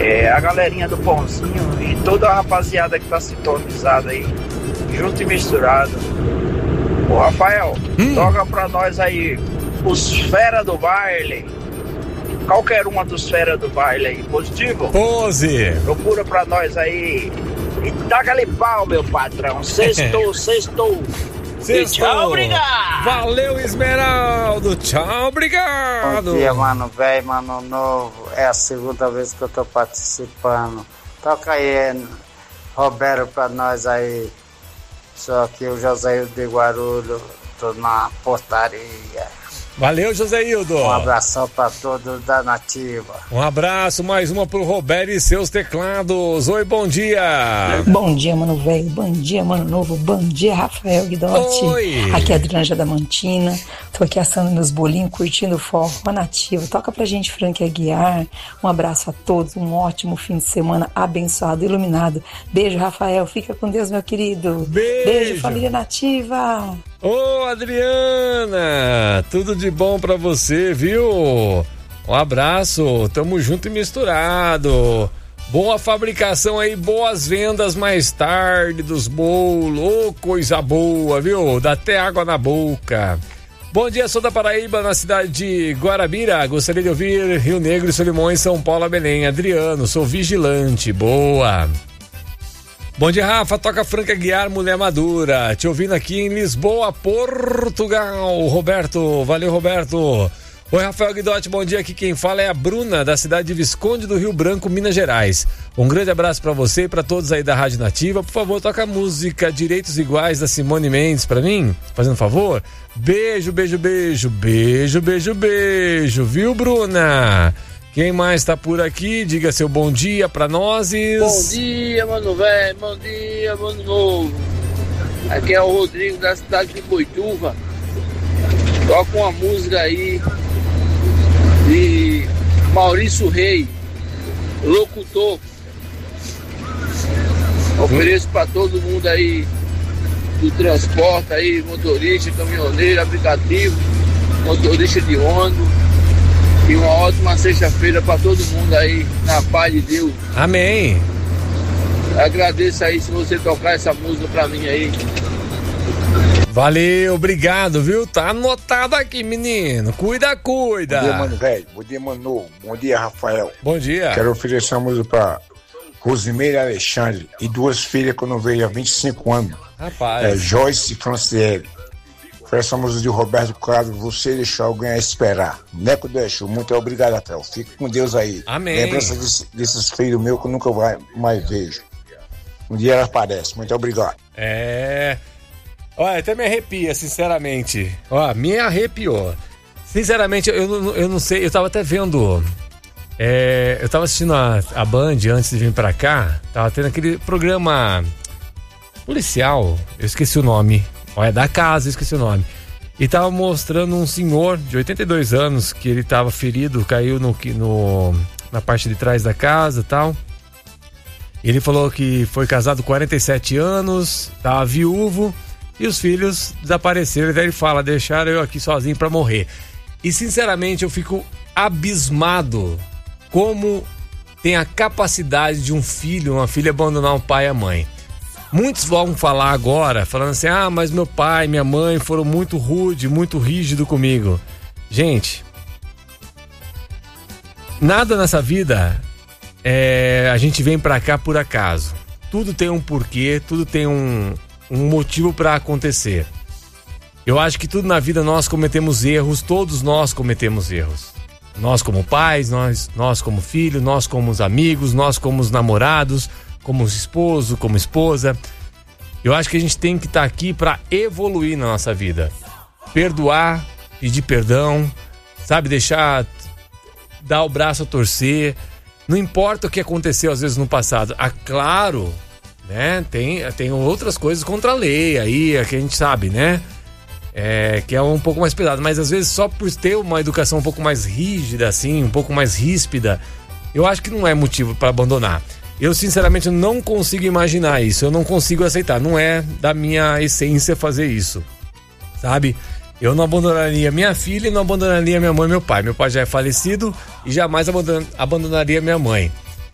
a galerinha do Pãozinho e toda a rapaziada que tá sintonizada aí, junto e misturado. Ô Rafael, toca pra nós aí os fera do baile. Qualquer uma dos fera do baile aí, positivo? Pose! Procura pra nós aí. E taca-lhe pau, meu patrão. Sextou. Tchau, obrigado! Valeu, Esmeraldo! Tchau, obrigado! Bom dia, mano velho, mano novo. É a segunda vez que eu tô participando. Toca aí, Roberto, pra nós aí. Só que o José de Guarulhos, tô na portaria. Valeu, Joséildo. Um abração pra todos da Nativa. Um abraço, mais uma pro Roberto e seus teclados. Oi, bom dia. Bom dia, mano velho. Bom dia, mano novo. Bom dia, Rafael Guidotti. Oi. Aqui é a Adriana da Mantina. Tô aqui assando meus bolinhos, curtindo o forró Nativa. Toca pra gente, Frank Aguiar. Um abraço a todos. Um ótimo fim de semana abençoado, iluminado. Beijo, Rafael. Fica com Deus, meu querido. Beijo, família Nativa. Ô, Adriana, tudo de bom pra você, viu? Um abraço, tamo junto e misturado. Boa fabricação aí, boas vendas mais tarde dos bolos. Ô, coisa boa, viu? Dá até água na boca. Bom dia, sou da Paraíba, na cidade de Guarabira. Gostaria de ouvir Rio Negro e Solimões, São Paulo, Belém. Adriano, sou vigilante. Boa. Bom dia, Rafa, toca Frank Aguiar, Mulher Madura, te ouvindo aqui em Lisboa, Portugal. Roberto, valeu, Roberto. Oi, Rafael Guidotti, bom dia, aqui quem fala é a Bruna, da cidade de Visconde do Rio Branco, Minas Gerais. Um grande abraço pra você e pra todos aí da Rádio Nativa. Por favor, toca a música Direitos Iguais da Simone Mendes pra mim, fazendo favor. Beijo, beijo, beijo, beijo, beijo, beijo, viu, Bruna? Quem mais tá por aqui? Diga seu bom dia pra nós. Bom dia, mano velho. Bom dia, mano novo. Aqui é o Rodrigo da cidade de Boituva. Toca uma música aí de Maurício Rei, locutor. Ofereço pra todo mundo aí do transporte aí, motorista, caminhoneiro, aplicativo, motorista de ônibus. E uma ótima sexta-feira para todo mundo aí, na paz de Deus. Amém. Agradeço aí se você tocar essa música pra mim aí. Valeu, obrigado, viu? Tá anotado aqui, menino. Cuida. Bom dia, mano velho. Bom dia, mano novo. Bom dia, Rafael. Bom dia. Quero oferecer uma música pra Rosimeire Alexandre e duas filhas que eu não vejo há 25 anos. Rapaz. Joyce e Franciele. Essa música de Roberto Carlos, Você Deixou Alguém a Esperar. Neco deixou, muito obrigado, Rafael. Fique com Deus aí. Amém. Lembrança desses filhos meus que eu nunca mais vejo. Um dia ela aparece, muito obrigado. Olha, até me arrepia, sinceramente. Ó, me arrepiou. Sinceramente, eu não sei, eu tava até vendo. Eu tava assistindo a Band antes de vir pra cá. Tava tendo aquele programa policial, eu esqueci o nome. Olha, da casa, eu esqueci o nome. E tava mostrando um senhor de 82 anos que ele tava ferido, caiu na parte de trás da casa e tal. Ele falou que foi casado 47 anos, tava viúvo e os filhos desapareceram. E daí ele fala, deixaram eu aqui sozinho pra morrer. E sinceramente eu fico abismado como tem a capacidade de um filho, uma filha abandonar um pai e a mãe. Muitos vão falar agora, falando assim, mas meu pai, minha mãe foram muito rude, muito rígido comigo. Gente, nada nessa vida a gente vem pra cá por acaso. Tudo tem um porquê, tudo tem um motivo pra acontecer. Eu acho que tudo na vida nós cometemos erros, todos nós cometemos erros. Nós como pais, nós como filhos, nós como amigos, nós como namorados, como esposo, como esposa. Eu acho que a gente tem que estar aqui para evoluir na nossa vida. Perdoar, pedir perdão, sabe, dar o braço a torcer. Não importa o que aconteceu às vezes no passado. Claro, né, tem outras coisas contra a lei aí, que a gente sabe, né? Que é um pouco mais pesado, mas às vezes só por ter uma educação um pouco mais rígida assim, um pouco mais ríspida, eu acho que não é motivo para abandonar. Eu sinceramente não consigo imaginar isso, eu não consigo aceitar, não é da minha essência fazer isso, sabe? Eu não abandonaria minha filha e não abandonaria minha mãe e meu pai. Meu pai já é falecido e jamais abandonaria minha mãe.